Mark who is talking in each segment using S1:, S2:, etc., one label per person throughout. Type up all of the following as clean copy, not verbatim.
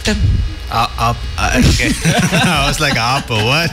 S1: Captain.
S2: Okay. I was like, up or what?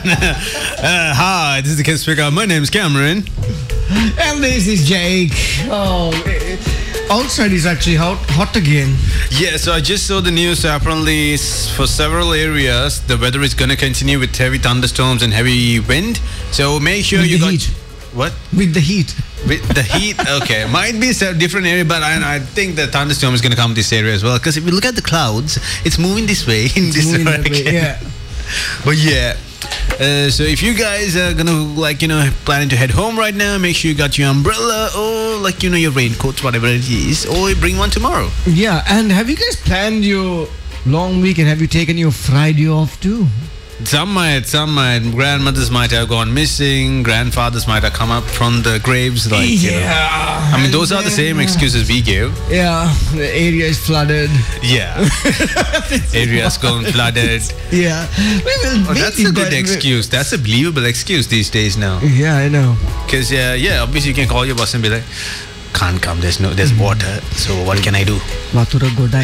S2: Hi, this is the guest speaker. My name's Cameron.
S1: And this is Jake. Oh, outside is actually hot again.
S2: Yeah, so I just saw the news. Apparently, for several areas, the weather is going to continue with heavy thunderstorms and heavy wind. So make sure
S1: With
S2: you
S1: the
S2: got...
S1: heat.
S2: What?
S1: With the heat.
S2: With the heat, okay. Might be a different area, but I think the thunderstorm is going to come this area as well. Because if you look at the clouds, it's moving this way, in this direction.
S1: Yeah.
S2: But yeah. So if you guys are gonna planning to head home right now, make sure you got your umbrella or your raincoats, whatever it is, or bring one tomorrow.
S1: Yeah, and have you guys planned your long weekend? Have you taken your Friday off too?
S2: Some might. Grandmothers might have gone missing. Grandfathers might have come up from the graves. I mean, those are the same excuses we gave.
S1: Yeah, the area is flooded.
S2: Yeah, area's gone flooded.
S1: Yeah,
S2: That's a good excuse. That's a believable excuse these days now.
S1: Yeah, I know.
S2: Because obviously you can call your boss and be like, can't come. There's water. So what can I do?
S1: Mathura Godai.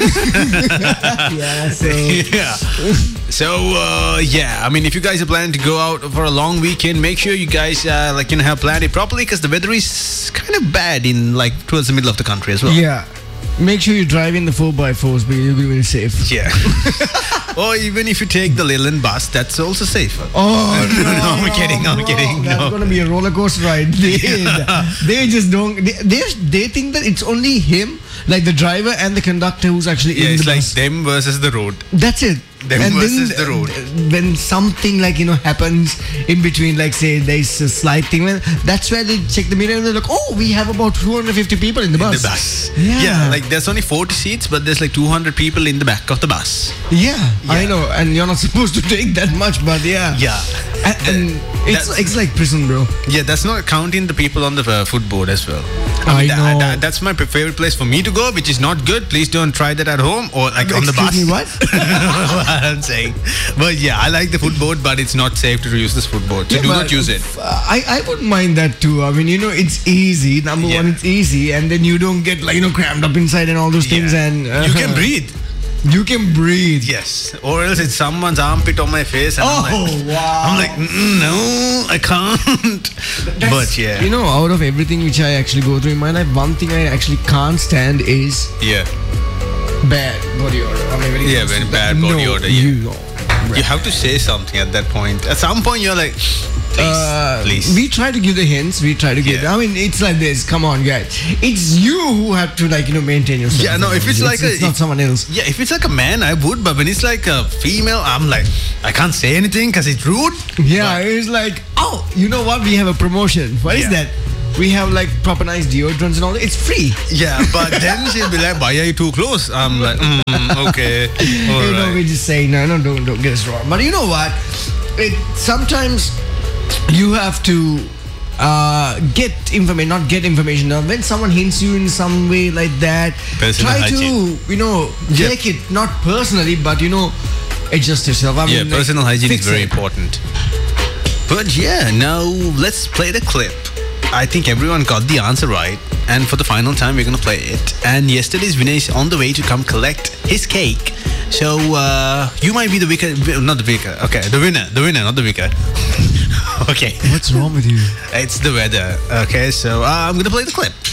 S1: Yeah. So.
S2: Yeah. So I mean, if you guys are planning to go out for a long weekend, make sure you guys have planned it properly, because the weather is kind of bad in towards the middle of the country as well.
S1: Yeah. Make sure you drive in the 4x4s, but you'll be very safe.
S2: Yeah. Or even if you take the Leyland bus, that's also safer.
S1: Oh,
S2: no, I'm kidding.
S1: That's going to be a roller coaster ride. They just don't. They think that it's only him, like the driver and the conductor, who's actually in the bus.
S2: Yeah, it's like them versus the road.
S1: That's it.
S2: Them versus the road.
S1: When something happens in between, say there's a slight thing, that's where they check the mirror and they're like, oh, we have about 250 people in the bus.
S2: In the bus.
S1: Yeah.
S2: There's only 40 seats, but there's 200 people in the back of the bus.
S1: Yeah, I know. And you're not supposed to take that much, but yeah.
S2: Yeah.
S1: And it's like prison, bro.
S2: Yeah, that's not counting the people on the footboard as well.
S1: I know.
S2: That's my favorite place for me to go, which is not good. Please don't try that at home or on the bus.
S1: Excuse me, what?
S2: I'm saying. But yeah, I like the footboard, but it's not safe to use this footboard. So do not use it.
S1: I wouldn't mind that too. I mean, it's easy. Number one, it's easy. And then you don't get crammed up inside and all those things. And
S2: you can breathe.
S1: You can breathe.
S2: Yes. Or else it's someone's armpit on my face. And
S1: wow.
S2: I'm like, no, I can't. But yeah.
S1: Out of everything which I actually go through in my life, one thing I actually can't stand is bad body odor.
S2: When bad body odor. Yeah. You have to say something at that point. At some point, you're like, please.
S1: We try to give the hints. We try to give. I mean, it's like this. Come on, guys. It's you who have to maintain yourself.
S2: Yeah, no. If it's
S1: it's not someone else.
S2: Yeah, if it's like a man, I would. But when it's like a female, I'm like, I can't say anything because it's rude.
S1: Yeah, it's like, oh, you know what? We have a promotion. What is that? We have proper nice deodorants and all that. It's free.
S2: Yeah, but then she'll be like, why are you too close? I'm like, okay.
S1: We just say, no, don't get us wrong. But you know what? Sometimes you have to get information, not get information. Now, when someone hints you in some way like that,
S2: personal
S1: try
S2: hygiene.
S1: to, take it, not personally, but, adjust yourself. I mean,
S2: personal hygiene is very
S1: it.
S2: important. But yeah, now let's play the clip. I think everyone got the answer right, and for the final time we're gonna play it. And yesterday's winner is on the way to come collect his cake. So you might be the not the winner. Okay, the winner, not the wicker. Okay.
S1: What's wrong with you?
S2: It's the weather. Okay, so I'm gonna play the clip.